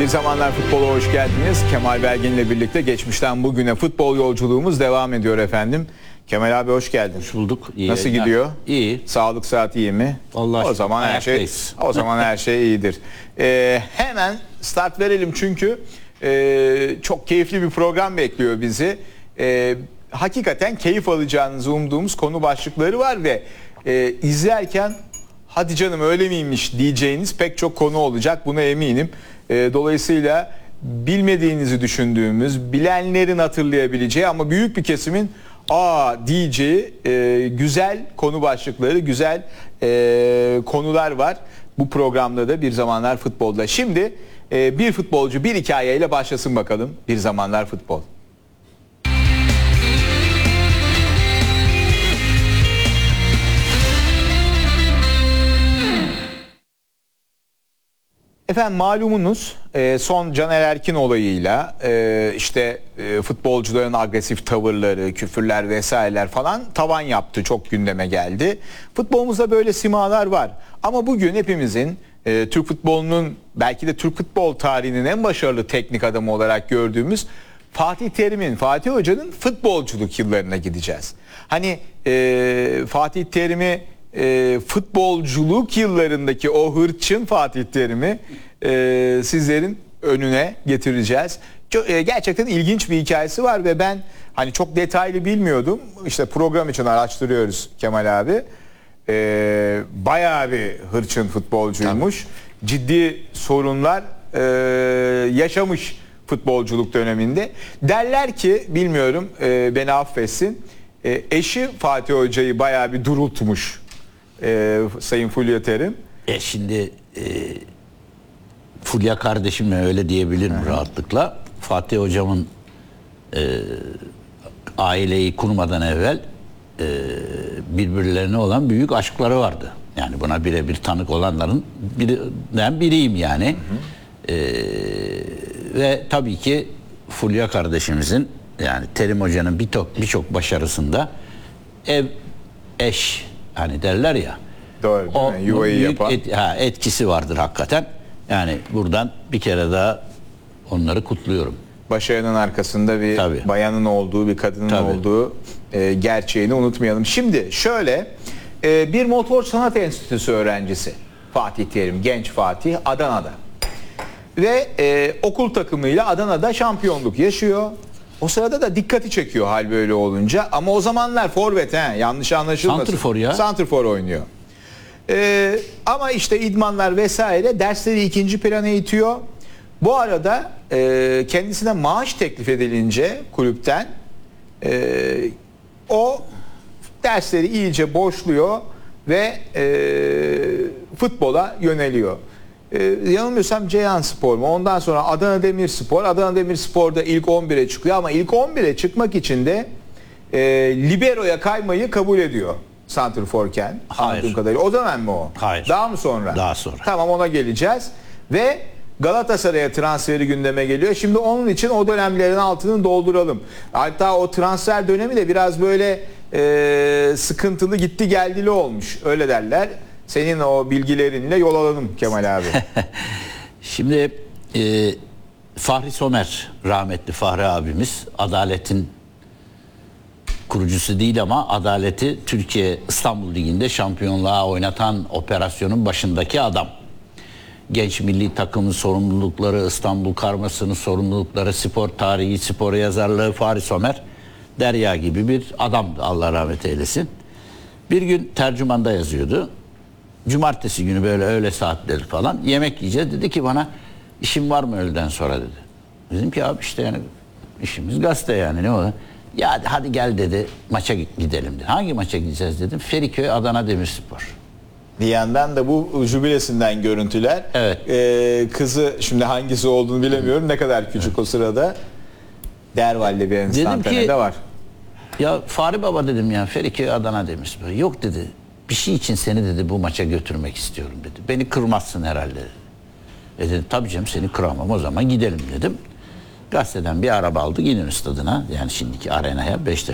Zamanlar Futbol'a hoş geldiniz. Kemal Belgin ile birlikte geçmişten bugüne futbol yolculuğumuz devam ediyor efendim. Kemal abi hoş geldin. Hoş bulduk. İyi Nasıl yayınlar. gidiyor? İyi. Sağlık saati iyi mi? Vallahi o zaman her şey ayaktayız. o zaman her şey iyidir. Hemen start verelim çünkü çok keyifli bir program bekliyor bizi. Hakikaten keyif alacağınızı umduğumuz konu başlıkları var ve izlerken hadi canım öyle miymiş diyeceğiniz pek çok konu olacak, buna eminim. Dolayısıyla bilmediğinizi düşündüğümüz, bilenlerin hatırlayabileceği ama büyük bir kesimin diyeceği güzel konu başlıkları, güzel konular var bu programda da Bir Zamanlar Futbol'da. Şimdi bir futbolcu bir hikayeyle başlasın bakalım Bir Zamanlar Futbol. Efendim malumunuz son Caner Erkin olayıyla futbolcuların agresif tavırları, küfürler vesaireler falan tavan yaptı, çok gündeme geldi. Futbolumuzda böyle simalar var ama bugün hepimizin Türk futbolunun, belki de Türk futbol tarihinin en başarılı teknik adamı olarak gördüğümüz Fatih Hoca'nın futbolculuk yıllarına gideceğiz. Hani Fatih Terim'i futbolculuk yıllarındaki o hırçın Fatih Terim'i sizlerin önüne getireceğiz. Gerçekten ilginç bir hikayesi var ve ben hani çok detaylı bilmiyordum. İşte program için araştırıyoruz Kemal abi. Bayağı bir hırçın futbolcuymuş. Tabii. Ciddi sorunlar yaşamış futbolculuk döneminde. Derler ki, bilmiyorum, beni affetsin, eşi Fatih Hoca'yı bayağı bir durultmuş. Sayın Fulya Terim. Şimdi Fulya kardeşimle öyle diyebilirim rahatlıkla. Fatih Hocamın aileyi kurmadan evvel birbirlerine olan büyük aşkları vardı. Yani buna birebir tanık olanların biriyim yani. Ve tabii ki Fulya kardeşimizin, yani Terim Hoca'nın birçok başarısında eş hani derler ya. Doğru, o yuvayı yapan. Etkisi vardır hakikaten. Yani buradan bir kere daha onları kutluyorum. Başarının arkasında bir bayanın olduğu, bir kadının olduğu gerçeğini unutmayalım. Şimdi şöyle, bir motor sanat enstitüsü öğrencisi Fatih Terim, genç Fatih, Adana'da. Ve okul takımıyla Adana'da şampiyonluk yaşıyor. O sırada da dikkati çekiyor hal böyle olunca. Ama o zamanlar forvet, yanlış anlaşılmasın. Santrfor ya. Santrfor oynuyor. Ama işte idmanlar vesaire, dersleri ikinci plana itiyor. Bu arada kendisine maaş teklif edilince kulüpten o dersleri iyice boşluyor ve futbola yöneliyor. Yanılmıyorsam Ceyhanspor mu? Ondan sonra Adana Demirspor. Adana Demirspor'da ilk 11'e çıkıyor ama ilk 11'e çıkmak için de libero'ya kaymayı kabul ediyor. Santrforken. Hayır. O dönem mi o? Hayır. Daha mı sonra? Daha sonra. Tamam, ona geleceğiz. Ve Galatasaray'a transferi gündeme geliyor. Şimdi onun için o dönemlerin altını dolduralım. Hatta o transfer dönemi de biraz böyle sıkıntılı, gitti geldili olmuş. Öyle derler. Senin o bilgilerinle yol alalım Kemal abi. Şimdi Fahri Somer, rahmetli Fahri abimiz, Adalet'in kurucusu değil ama Adalet'i Türkiye İstanbul Ligi'nde şampiyonluğa oynatan operasyonun başındaki adam. Genç milli takımın sorumlulukları, İstanbul karmasının sorumlulukları, spor tarihi, spor yazarlığı, Fahri Somer derya gibi bir adamdı, Allah rahmet eylesin. Bir gün tercümanda yazıyordu. Cumartesi günü böyle öğle saatleri falan yemek yiyeceğiz. Dedi ki bana, işim var mı öğleden sonra dedi. Dedim ki abi işte yani işimiz gazete, yani ne olur. Ya hadi gel dedi, maça gidelim dedi. Hangi maça gideceğiz dedim. Feriköy Adana Demirspor. Bir yandan da bu jübilesinden görüntüler. Evet. Kızı şimdi hangisi olduğunu bilemiyorum. Ne kadar küçük o sırada. Derval'de bir enstantanede var. Ya Fahri Baba dedim ya, Feriköy Adana Demirspor. Yok dedi. Bir şey için seni dedi bu maça götürmek istiyorum dedi. Beni kırmazsın herhalde dedi. Dedim tabii canım, seni kıramam, o zaman gidelim dedim. Gazeteden bir araba aldık İnönü Stadı'na, yani şimdiki arenaya, Beşiktaş